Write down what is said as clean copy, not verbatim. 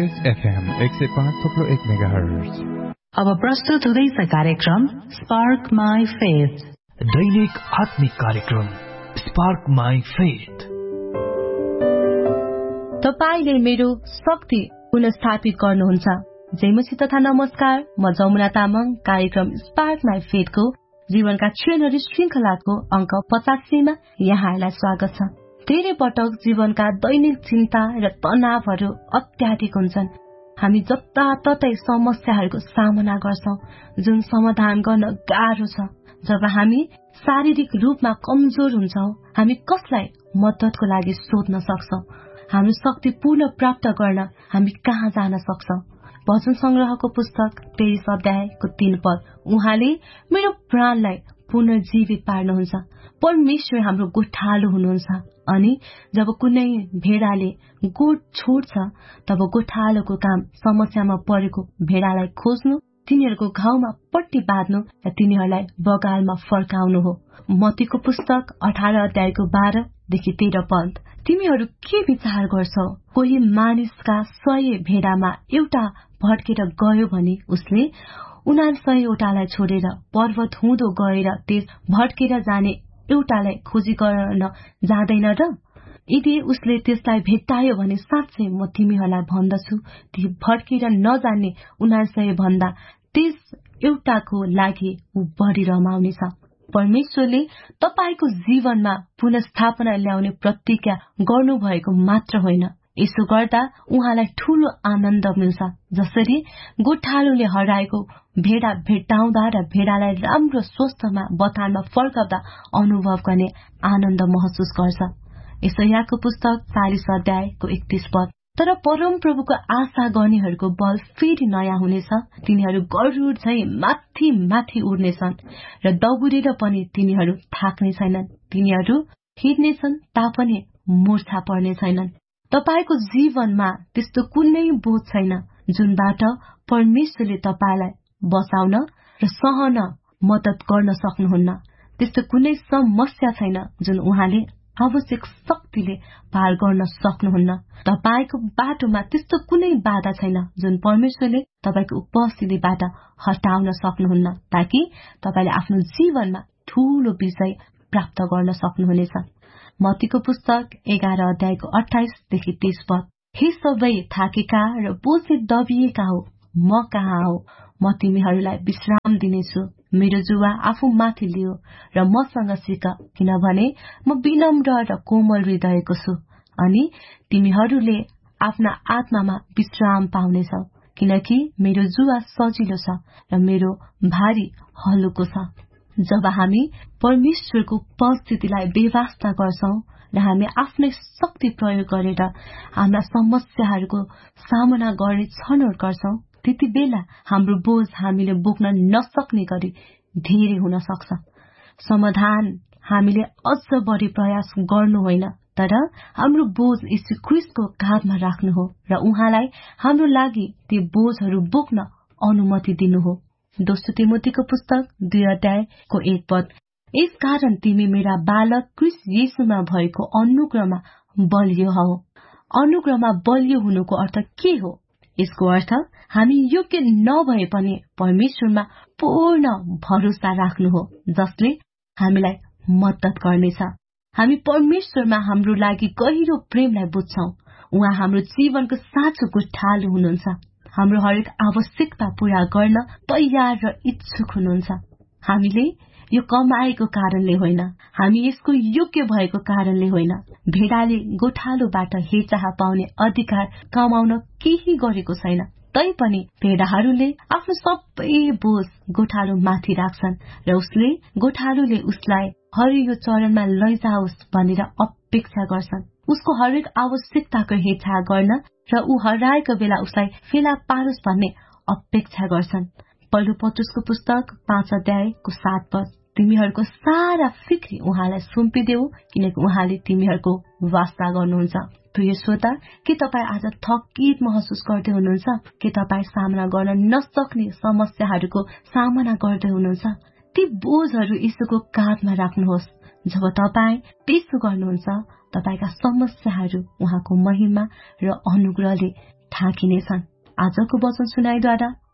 Point FM 105.1 megahertz. अब प्रस्तुत हुँदैछ कार्यक्रम स्पार्क माई फेथ, दैनिक आत्मिक कार्यक्रम स्पार्क माई फेथ। तपाईले मेरो शक्ति पुनस्थापित गर्नुहुन्छ। जयमसी तथा नमस्कार, म जमुना तामाङ। कार्यक्रम स्पार्क माई फेथको जीवनका क्षणहरू श्रृंखलाको अंक 85 मा यहाँलाई स्वागत छ। धेरै पटक जीवनका दैनिक चिन्ता र तनावहरू अत्याधिक हुन्छन्। हामी जताततै समस्याहरूको सामना गर्छौं जुन समाधान गर्न गाह्रो छ। जब हामी शारीरिक रूपमा कमजोर हुन्छौं, हामी कसलाई मद्दतको लागि सोध्न सक्छौं? हाम्रो शक्ति पूर्ण प्राप्त गर्न हामी कहाँ जान सक्छौं? भजन संग्रहको पुस्तक 23 अध्यायको 3 पद, उहाँले मेरो प्राणलाई पुनर्जीवित पार्नुहुन्छ। परमेश्वर हाम्रो गोठालो हुनुहुन्छ अनि जब कुनै भेडाले गोठ छोड्छ तब गोठालोको काम समस्यामा परेको भेडालाई खोज्नु, तिनीहरूको घाउमा पट्टी बाँध्नु र तिनीहरूलाई बगालमा फर्काउनु हो। मत्तीको पुस्तक 18 अध्यायको 12 देखि 13 पद, तिमीहरू के विचार गर्छौ? कोही मानिसका 100 भेडामा एउटा भड्केर गयो भने उसले 99 वटालाई छोडेर पर्वत हुँदो गएर त्यस भड्केर जाने एउटालाई खोजी गर्न जाँदैन र? यदि उसले त्यसलाई भेट्टायो भने साँच्चै म तिमीहरूलाई भन्दछु, ती भड्केर नजान्ने 99 भन्दा त्यस एउटाको लागि ऊ बढी रमाउनेछ। परमेश्वरले तपाईको जीवनमा पुनर्स्थापना ल्याउने प्रतिज्ञा गर्नुभएको मात्र होइन, यसो गर्दा उहाँलाई ठूलो आनन्द मिल्छ। जसरी गोठालोले हराएको भेडा भेट्टाउँदा र भेडालाई राम्रो स्वस्थमा बथानमा फर्काउँदा अनुभव गर्ने आनन्द महसुस गर्छ। यशायाको पुस्तक 40 अध्यायको 31 पद, तर परम प्रभुको आशा गर्नेहरूको बल फेरि नयाँ हुनेछ। तिनीहरू गरुड झैं माथि माथि उड्नेछन् र दौडिएर पनि तिनीहरू थाक्ने छैनन्। तिनीहरू हिँड्नेछन् तापनि मूर्छा पर्ने छैनन्। तपाईको जीवनमा त्यस्तो कुनै बोझ छैन जुनबाट परमेश्वरले तपाईलाई बचाउन र सहन मद्दत गर्न सक्नुहुन्न। त्यस्तो कुनै समस्या छैन जुन उहाँले आवश्यक शक्तिले पार गर्न सक्नुहुन्न। तपाईको बाटोमा त्यस्तो कुनै बाधा छैन जुन परमेश्वरले तपाईको उपस्थितिबाट हटाउन सक्नुहुन्न, ताकि तपाईले आफ्नो जीवनमा ठूलो विजय प्राप्त गर्न सक्नुहुनेछ। मत्तीको पुस्तक 11 अध्यायको 28 देखि 30 पद, हे सबै थाकेका र बोझले दबिएका हो, म कहाँ हो, म तिमीहरूलाई विश्राम दिनेछु। मेरो जुवा आफू माथि लियो र मसँग सिक, किनभने म विनम्र र कोमल हृदयको छु अनि तिमीहरूले आफ्ना आत्मामा विश्राम पाउनेछौ, किनकि मेरो जुवा सजिलो छ र मेरो भारी हलुको छ। जब हामी परमेश्वरको उपस्थितिलाई बेवास्ता गर्छौं र हामी आफ्नै शक्ति प्रयोग गरेर हाम्रा समस्याहरूको सामना गर्ने छनौट गर्छौं, त्यति बेला हाम्रो बोझ हामीले बोक्न नसक्ने गरी धेरै हुन सक्छ। समाधान हामीले अझ बढी प्रयास गर्नु होइन, तर हाम्रो बोझ यीशु ख्रीष्टको काँधमा राख्नु हो र उहाँलाई हाम्रो लागि ती बोझहरू बोक्न अनुमति दिनु हो। दोस्रो तिमोथीको पुस्तक 2 अध्यायको 1 पद, यसकारण तिमी मेरा बालक ख्रीष्ट येशूमा भएको अनुग्रहमा बलियो हौ। अनुग्रहमा बलियो हुनुको अर्थ के हो? यसको अर्थ हामी योग्य नभए पनि परमेश्वरमा पूर्ण भरोसा राख्नु हो, जसले हामीलाई मद्दत गर्नेछ। हामी परमेश्वरमा हाम्रो लागि गहिरो प्रेमलाई बुझ्छौं। उहाँ हाम्रो जीवनको साँचो गोठालो हुनुहुन्छ, हाम्रो हरेक आवश्यकता पूरा गर्न तयार र इच्छुक हुनुहुन्छ। हामीले यो कमाएको कारणले होइन, हामी यसको योग्य भएको कारणले होइन। भेडाले गोठालोबाट हेरचाह पाउने अधिकार कमाउन केही गरेको छैन, तैपनि भेडाहरूले आफ्नो सबै बोझ गोठालो माथि राख्छन् र उसले गोठालोले उसलाई हरियो चरणमा लैजाओस् भनेर अपेक्षा गर्छन्। उसको हरेक आवश्यकताको हेरचाह गर्न र ऊ हराएको बेला उसलाई फेला पारोस् भन्ने अपेक्षा गर्छन्। पहिलो पत्रुसको पुस्तक 5 अध्यायको 7 पद, तिमीहरूको सारा फिक्री उहाँलाई सुम्पिदेऊ, किनकि उहाँले तिमीहरूको वास्ता गर्नुहुन्छ। प्रिय श्रोता, के तपाईँ आज थकित महसुस गर्दै हुनुहुन्छ? के तपाईँ सामना गर्न नसक्ने समस्याहरूको सामना गर्दै हुनुहुन्छ? ती बोझहरू यीशुको काँधमा राख्नुहोस्। जब तपाईँ त्यसो गर्नुहुन्छ, तपाईका समस्याहरू उहाँको महिमा र अनुग्रहले ढाकिनेछन्। आजको वचन सुनाइद्वारा